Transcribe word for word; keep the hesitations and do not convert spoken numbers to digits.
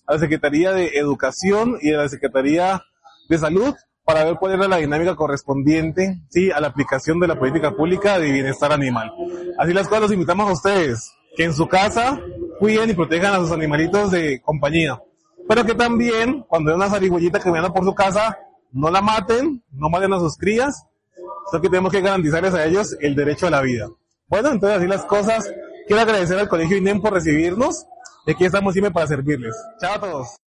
a la Secretaría de Educación y a la Secretaría de Salud para ver cuál era la dinámica correspondiente, sí, a la aplicación de la política pública de bienestar animal. Así las cosas, los invitamos a ustedes, que en su casa cuiden y protejan a sus animalitos de compañía. Pero que también, cuando hay una zarigüeyita que anda por su casa, no la maten, no maten a sus crías, sino que tenemos que garantizarles a ellos el derecho a la vida. Bueno, entonces así las cosas. Quiero agradecer al Colegio I N E M por recibirnos, y aquí estamos siempre para servirles. Chao a todos.